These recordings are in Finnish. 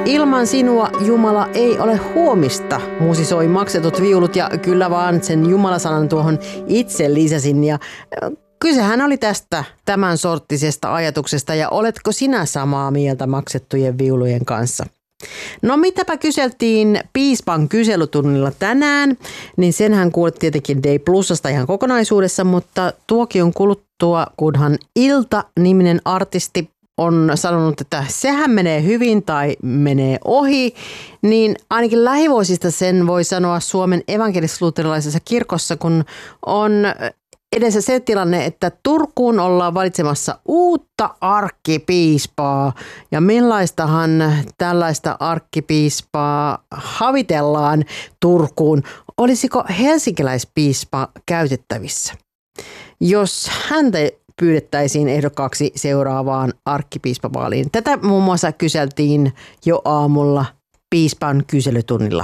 Ilman sinua, Jumala, ei ole huomista, musisoi Maksetut viulut, ja kyllä vaan sen Jumala-sanan tuohon itse lisäsin. Ja kysehän oli tästä tämän sorttisesta ajatuksesta, ja oletko sinä samaa mieltä Maksettujen viulujen kanssa? No mitäpä kyseltiin piispan kyselytunnilla tänään, niin senhän kuulet tietenkin Day Plusasta ihan kokonaisuudessa, mutta tuokion kuluttua, kunhan Ilta-niminen artisti on sanonut, että sehän menee hyvin tai menee ohi, niin ainakin lähivuosista sen voi sanoa Suomen evankelis-luterilaisessa kirkossa, kun on edessä se tilanne, että Turkuun ollaan valitsemassa uutta arkkipiispaa. Ja millaistahan tällaista arkkipiispaa havitellaan Turkuun? Olisiko helsinkiläispiispa käytettävissä? Jos häntä pyydettäisiin ehdokkaaksi seuraavaan arkkipiispavaaliin. Tätä muun muassa kyseltiin jo aamulla piispan kyselytunnilla.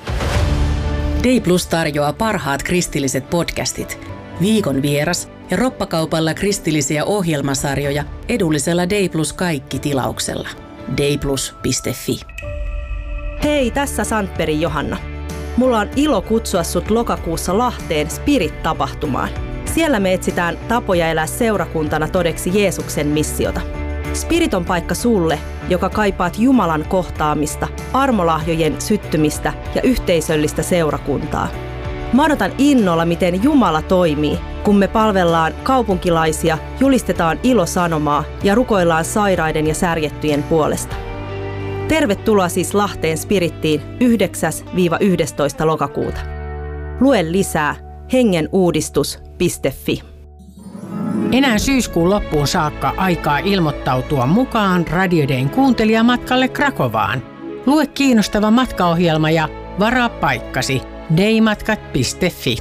Day Plus tarjoaa parhaat kristilliset podcastit, viikon vieras ja roppakaupalla kristillisiä ohjelmasarjoja edullisella Day Plus kaikki -tilauksella. dayplus.fi. Hei, tässä Sandbergin Johanna. Mulla on ilo kutsua sut lokakuussa Lahteen Spirit-tapahtumaan. Siellä me etsitään tapoja elää seurakuntana todeksi Jeesuksen missiota. Spirit on paikka sulle, joka kaipaat Jumalan kohtaamista, armolahjojen syttymistä ja yhteisöllistä seurakuntaa. Mä odotan innolla, miten Jumala toimii, kun me palvellaan kaupunkilaisia, julistetaan ilosanomaa ja rukoillaan sairaiden ja särjettyjen puolesta. Tervetuloa siis Lahteen Spirittiin 9-11. lokakuuta. Lue lisää hengenuudistus.fi. Enää syyskuun loppuun saakka aikaa ilmoittautua mukaan Radio Dayn kuuntelijamatkalle Krakovaan. Lue kiinnostava matkaohjelma ja varaa paikkasi daymatkat.fi.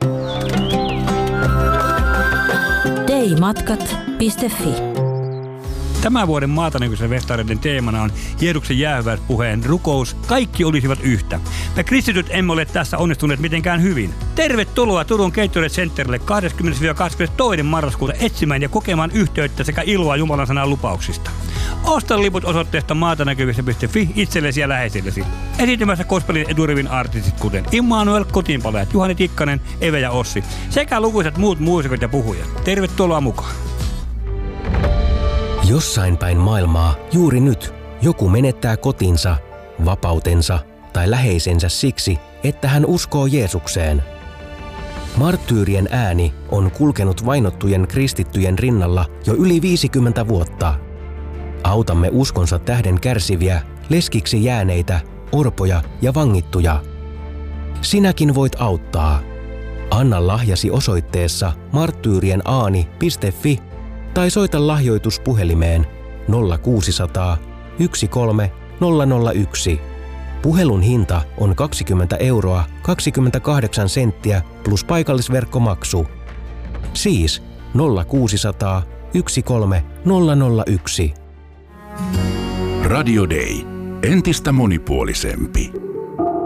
daymatkat.fi. Tämän vuoden Maatanäkyisen festareiden teemana on Jeesuksen jäähyväispuheen rukous, kaikki olisivat yhtä. Me kristityt emme ole tässä onnistuneet mitenkään hyvin. Tervetuloa Turun Gatorade Centerille 20-22. marraskuuta etsimään ja kokemaan yhteyttä sekä iloa Jumalan sanan lupauksista. Osta liput osoitteesta maatanäkyvissä.fi itsellesi ja läheisillesi. Esiintymässä gospelin eturivin artistit kuten Immanuel, Kotiinpalajat, Juhani Tikkanen, Eve ja Ossi sekä lukuisat muut muusikot ja puhujat. Tervetuloa mukaan! Jossain päin maailmaa juuri nyt joku menettää kotinsa, vapautensa tai läheisensä siksi, että hän uskoo Jeesukseen. Marttyyrien ääni on kulkenut vainottujen kristittyjen rinnalla jo yli 50 vuotta. Autamme uskonsa tähden kärsiviä, leskiksi jääneitä, orpoja ja vangittuja. Sinäkin voit auttaa. Anna lahjasi osoitteessa marttyyrienAani.fi tai soita lahjoituspuhelimeen 0600 13 001. Puhelun hinta on 20 € 28 senttiä plus paikallisverkkomaksu. Siis 0600 13 001. Radio Day. Entistä monipuolisempi.